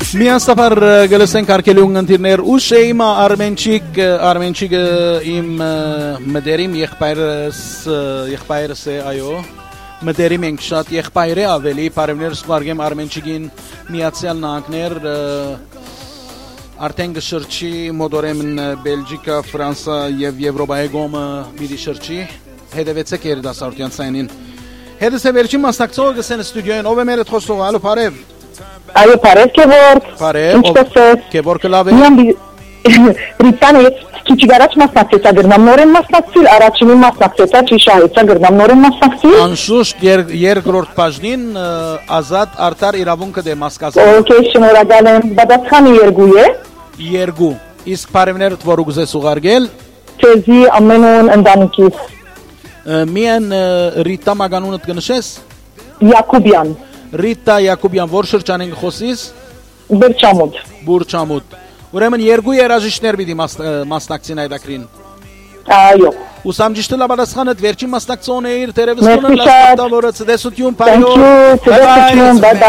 Միանստապար գլսենք արկելի ունգընտիրներ ու շեիմա արմենչիկը իմ մդերիմ եղբայրս է այո մդերիմ ենք շատ եղբայր է ավելի բարևներ սպարգեմ արմենչիկին միացյալ նահանգներ արդեն գշրջի մոդորեմն Բելգիկա, Ֆրանսա և Եվրոպայի գոմը միրի շրջի հետևեցեք երդասարտյան սայնին հետս է վերջին մասնակցողը գսեն ստուդիոյին ով է մեր էտ խոսող ալո պարև Այո, բարև Գևորգ։ Բարև, Գևորգը լավ է։ Ռիտանը քիչ գարաջ մասնակցեցա գրնամնորեն մասնակցել, առաջինի մասնակցեցա ճիշահեցա գրնամնորեն մասնակցել։ Անշուշտ երկրորդ բաժնին ազատ արտար իրավունքը դե մասկազը։ Okay, շնորհակալ եմ։ Պատասխանը 2 է։ 2։ Իսկ բարևներդ որ ուզես ուղարկել։ Քեզի ամենուն ընտանիքից։ Միան Ռիտա Մագանունդ կնշես։ Յակոբյան։ Ռիտա Յակոբյան, որ շրջանին խոսիս։ Բուրչամուտ։ Ուրեմն 2 երաժիշտներ պիտի մասնակցին այդ ակրին։ Այո։ Ուսամջիշտը լաբադասխանդ վերջին մասնակցողն է իր տերևսկոնը լասպարտավորը ծդեսություն պայո։ Bye bye.